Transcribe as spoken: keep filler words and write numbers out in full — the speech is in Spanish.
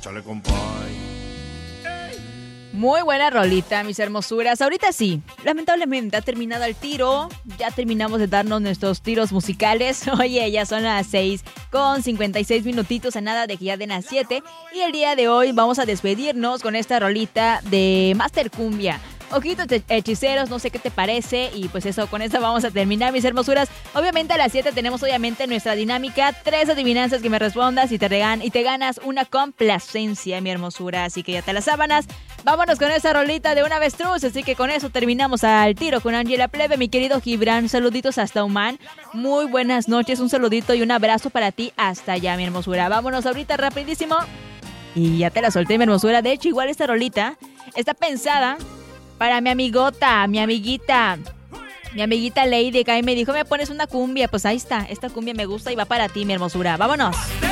Échale, compay. Muy buena rolita, mis hermosuras. Ahorita sí, lamentablemente ha terminado el tiro. Ya terminamos de darnos nuestros tiros musicales. Oye, ya son las seis con cincuenta y seis minutitos, a nada de que ya den las siete. Y el día de hoy vamos a despedirnos con esta rolita de Master Cumbia. Ojitos hechiceros, no sé qué te parece. Y pues eso, con esto vamos a terminar, mis hermosuras. Obviamente a las siete tenemos obviamente nuestra dinámica. Tres adivinanzas que me respondas y te, regan y te ganas una complacencia, mi hermosura. Así que ya te las sábanas. Vámonos con esa rolita de un avestruz. Así que con eso terminamos al tiro con Angela Plebe. Mi querido Gibran, saluditos hasta Oman. Muy buenas noches, un saludito y un abrazo para ti hasta allá, mi hermosura. Vámonos ahorita rapidísimo. Y ya te la solté, mi hermosura. De hecho, igual esta rolita está pensada para mi amigota, mi amiguita, mi amiguita Lady, que ahí me dijo, me pones una cumbia. Pues ahí está, esta cumbia me gusta y va para ti, mi hermosura. ¡Vámonos!